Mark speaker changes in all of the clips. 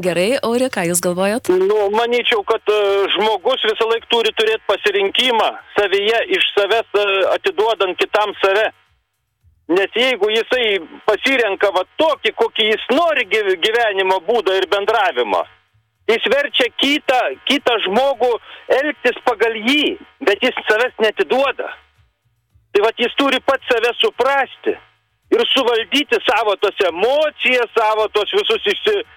Speaker 1: Gerai, Auri, ką jūs galvojat?
Speaker 2: Manyčiau, kad žmogus visą laiką turi turėti pasirinkimą savyje, iš savęs atiduodant kitam save. Nes jeigu jisai pasirenka tokį, kokį jis nori gyvenimo būdą ir bendravimą, jis verčia kitą žmogų elgtis pagal jį, bet jis savęs netiduoda. Tai jis turi pats save suprasti ir suvaldyti savo tos emocijas, savo tos visus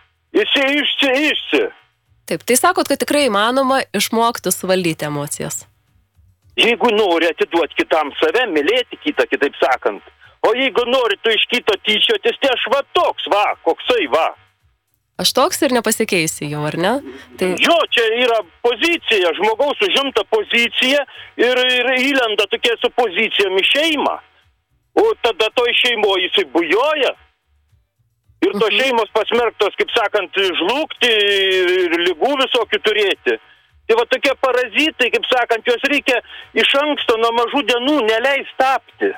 Speaker 2: išsi.
Speaker 1: Taip, tai sakot, kad tikrai įmanoma išmokti suvaldyti emocijas.
Speaker 2: Jeigu nori atiduoti kitam save, mylėti kitą, kitaip sakant. O jeigu nori tu iš kito tyčiotis, tai aš toks, koksai.
Speaker 1: Aš toks ir nepasikeisi jau, ar ne? Tai...
Speaker 2: Jo, čia yra pozicija, žmogaus užimta pozicija ir įlenda tokia su pozicijom į šeimą. O tada toj šeimoje jisai bujoja. Ir tos šeimos pasmerktos, kaip sakant, žlugti ir ligų visokių turėti. Tai tokie parazitai, kaip sakant, juos reikia iš anksto nuo mažų dienų neleis tapti.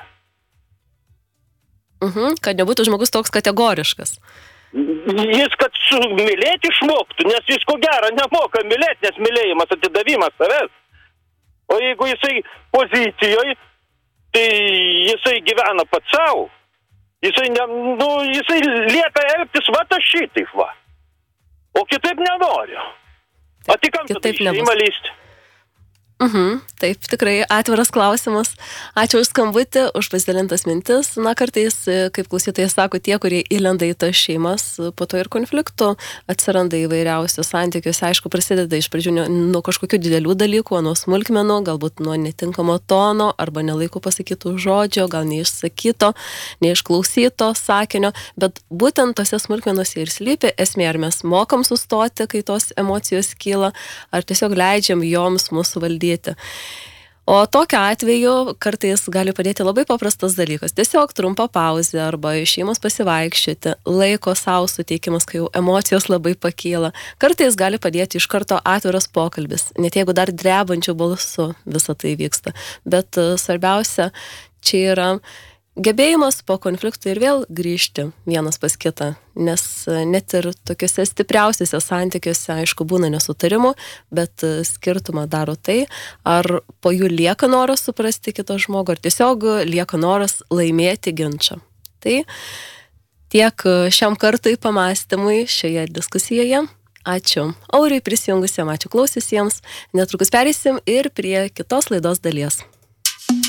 Speaker 1: Kad nebūtų žmogus toks kategoriškas.
Speaker 2: Jis, kad mylėti išmoktų, nes jis ko gero nemoka mylėti, nes mylėjimas atidavimas savęs. O jeigu jisai pozicijoje, tai jisai gyvena pats savo. Jisai lieka elgtis šitaip. O kitaip nenoriu. O tik kam tada šeimą lysti?
Speaker 1: Taip, tikrai atviras klausimas. Ačiū už skambutį, už pasidalintas mintis. Kartais, kaip klausytojas sako, tie, kurie įlenda į tas šeimas, po to ir konfliktų atsiranda įvairiausių santykius. Aišku, prasideda iš pradžių nuo kažkokių didelių dalykų, nuo smulkmenų, galbūt nuo netinkamo tono, arba nelaiko pasakytų žodžio, gal neišsakyto, neišklausyto sakinio, bet būtent tose smulkmenose ir slypi esmė, ar mes mokam sustoti, kai tos emocijos kyla, ar tiesiog leidžiam joms mūsų valdyti. O tokiu atveju kartais gali padėti labai paprastas dalykas. Tiesiog trumpa pauzė arba išėjimas pasivaikščioti, laiko savo suteikimas, kai jau emocijos labai pakyla. Kartais gali padėti iš karto atviras pokalbis, net jeigu dar drebančiu balsu visą tai vyksta. Bet svarbiausia, čia yra gebėjimas po konfliktų ir vėl grįžti vienas pas kitą, nes net ir tokiuose stipriausiuose santykiuose, aišku, būna nesutarimų, bet skirtumą daro tai, ar po jų lieka noras suprasti kito žmogų, ar tiesiog lieka noras laimėti ginčą. Tai tiek šiam kartui pamąstymui šioje diskusijoje. Ačiū Auriui prisijungusiam, ačiū klausiusiems. Netrukus pereisim ir prie kitos laidos dalies.